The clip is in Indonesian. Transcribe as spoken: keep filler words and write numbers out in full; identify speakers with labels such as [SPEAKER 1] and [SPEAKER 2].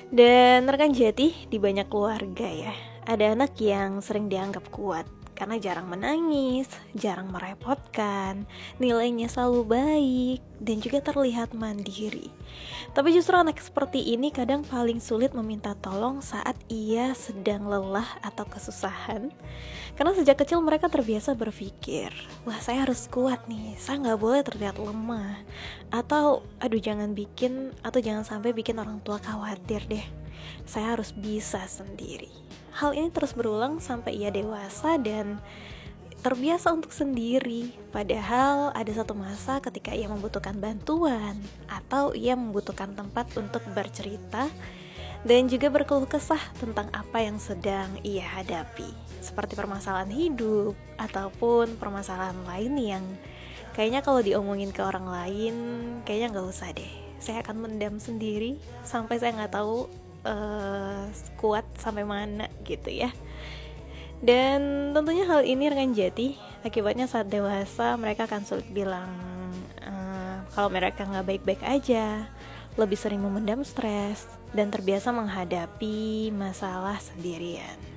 [SPEAKER 1] Dan rekan jati di banyak keluarga ya, ada anak yang sering dianggap kuat karena jarang menangis, jarang merepotkan, nilainya selalu baik, dan juga terlihat mandiri. Tapi justru anak seperti ini kadang paling sulit meminta tolong saat ia sedang lelah atau kesusahan. Karena sejak kecil mereka terbiasa berpikir, wah saya harus kuat nih, saya nggak boleh terlihat lemah. Atau, aduh jangan bikin, atau jangan sampai bikin orang tua khawatir deh. Saya harus bisa sendiri. Hal ini terus berulang sampai ia dewasa dan terbiasa untuk sendiri. Padahal ada satu masa ketika ia membutuhkan bantuan atau ia membutuhkan tempat untuk bercerita dan juga berkeluh kesah tentang apa yang sedang ia hadapi, seperti permasalahan hidup ataupun permasalahan lain yang kayaknya kalau diomongin ke orang lain kayaknya gak usah deh. Saya akan mendam sendiri sampai saya gak tahu uh, kuat sampai mana gitu ya. Dan tentunya hal ini rekan jati, akibatnya saat dewasa mereka akan sulit bilang uh, kalau mereka gak baik-baik aja, lebih sering memendam stres, dan terbiasa menghadapi masalah sendirian.